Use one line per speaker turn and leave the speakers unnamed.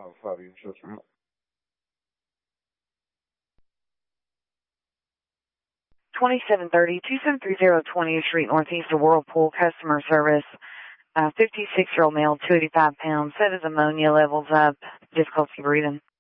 Fabio, ciao, ciao.
2730, 2730 20th Street Northeast of Whirlpool Customer Service. 56-year-old male, 285 pounds, said his ammonia levels up, difficulty breathing.